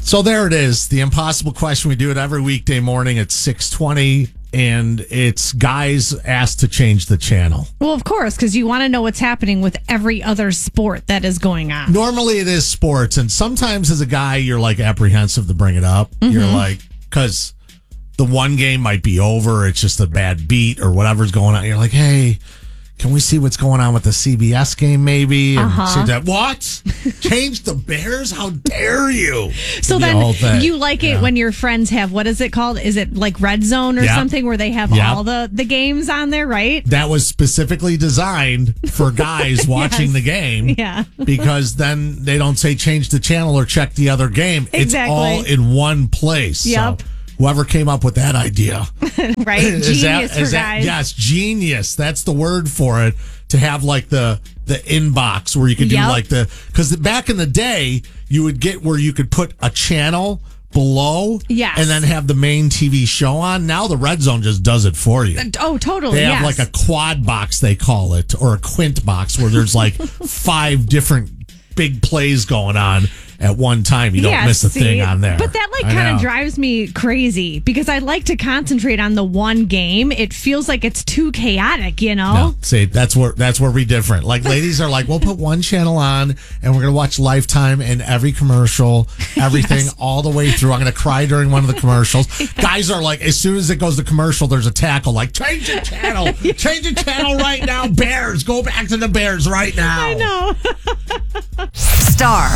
So there it is, the impossible question. We do it every weekday morning at 6:20, and it's guys asked to change the channel. Well, of course, because you want to know what's happening with every other sport that is going on. Normally it is sports, and sometimes as a guy, you're like apprehensive to bring it up. You're like, because the one game might be over, it's just a bad beat or whatever's going on. You're like, hey, can we see what's going on with the CBS game maybe? And see that, what? Change the Bears? How dare you? So then you like it when your friends have, what is it called? Is it like Red Zone or something where they have all the games on there, right? That was specifically designed for guys watching the game. Yeah. Because then they don't say change the channel or check the other game. Exactly. It's all in one place. Yep. So whoever came up with that idea. Right? Genius for guys. Yes, genius. That's the word for it. To have like the inbox where you could do like because back in the day, you would get where you could put a channel below and then have the main TV show on. Now the Red Zone just does it for you. Oh, totally. They have like a quad box, they call it, or a quint box where there's like 5 different big plays going on at one time. You don't miss a thing on there. But that kind of drives me crazy because I like to concentrate on the one game. It feels like it's too chaotic, you know? No, see, that's where we different. Like ladies are like, we'll put one channel on and we're going to watch Lifetime and every commercial, everything all the way through. I'm going to cry during one of the commercials. Guys are like, as soon as it goes to commercial, there's a tackle like, change the channel. Change the channel right now. Bears. Go back to the Bears right now. I know. Star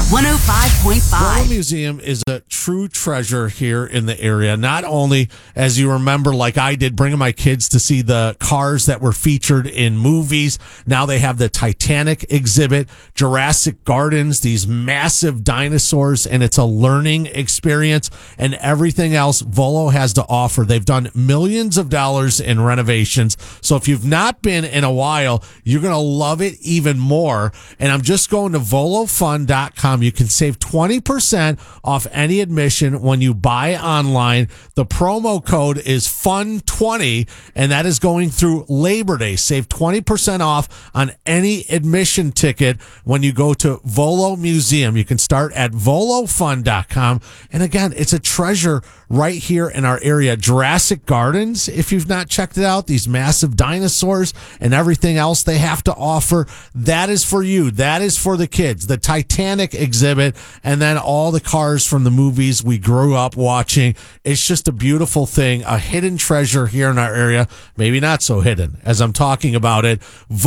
105.5. Volo Museum is a true treasure here in the area. Not only, as you remember, like I did, bringing my kids to see the cars that were featured in movies. Now they have the Titanic exhibit, Jurassic Gardens, these massive dinosaurs, and it's a learning experience and everything else Volo has to offer. They've done millions of dollars in renovations. So if you've not been in a while, you're going to love it even more. And I'm just going to volofun.com. You can save 20% off any admission when you buy online. The promo code is FUN20, and that is going through Labor Day. Save 20% off on any admission ticket when you go to Volo Museum. You can start at volofun.com. And again, it's a treasure right here in our area. Jurassic Gardens, if you've not checked it out, these massive dinosaurs and everything else they have to offer, that is for you. That is for the kids. The Titanic exhibit, and then all the cars from the movies we grew up watching. It's just a beautiful thing, a hidden treasure here in our area. Maybe not so hidden as I'm talking about it.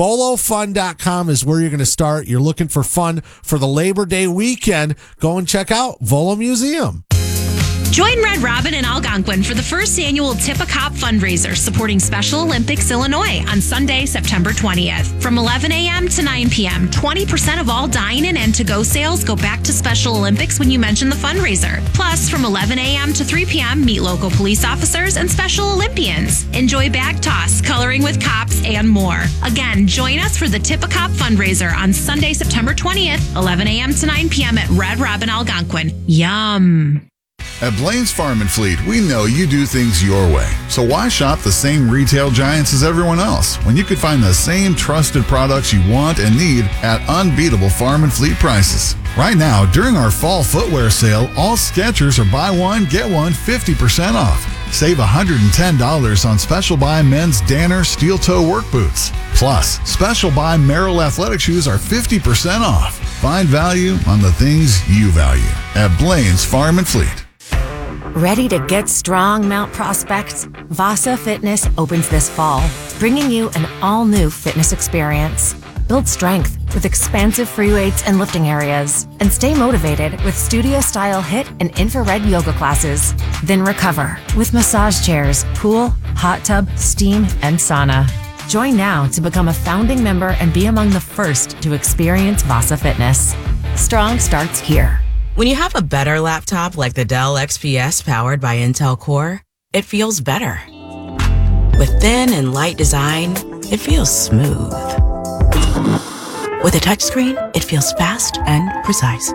Volofun.com is where you're going to start. You're looking for fun for the Labor Day weekend. Go and check out Volo Museum. Join Red Robin and Algonquin for the first annual Tip a Cop fundraiser supporting Special Olympics Illinois on Sunday, September 20th. From 11 a.m. to 9 p.m., 20% of all dine-in and to-go sales go back to Special Olympics when you mention the fundraiser. Plus, from 11 a.m. to 3 p.m., meet local police officers and Special Olympians. Enjoy bag toss, coloring with cops, and more. Again, join us for the Tip a Cop fundraiser on Sunday, September 20th, 11 a.m. to 9 p.m. at Red Robin, Algonquin. Yum! At Blaine's Farm and Fleet, we know you do things your way. So why shop the same retail giants as everyone else when you could find the same trusted products you want and need at unbeatable farm and fleet prices? Right now, during our fall footwear sale, all Skechers are buy one, get one 50% off. Save $110 on Special Buy men's Danner steel toe work boots. Plus, Special Buy Merrill athletic shoes are 50% off. Find value on the things you value at Blaine's Farm and Fleet. Ready to get strong, Mount Prospect? Vasa Fitness opens this fall, bringing you an all-new fitness experience. Build strength with expansive free weights and lifting areas, and stay motivated with studio-style HIIT and infrared yoga classes. Then recover with massage chairs, pool, hot tub, steam, and sauna. Join now to become a founding member and be among the first to experience Vasa Fitness. Strong starts here. When you have a better laptop like the Dell XPS powered by Intel Core, it feels better. With thin and light design, it feels smooth. With a touchscreen, it feels fast and precise.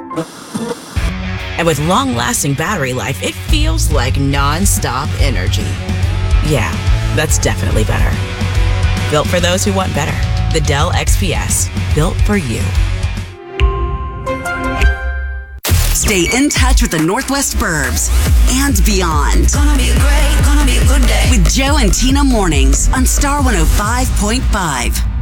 And with long-lasting battery life, it feels like non-stop energy. Yeah, that's definitely better. Built for those who want better. The Dell XPS, built for you. Stay in touch with the Northwest Burbs and beyond. Gonna be great, gonna be a good day. With Joe and Tina mornings on Star 105.5.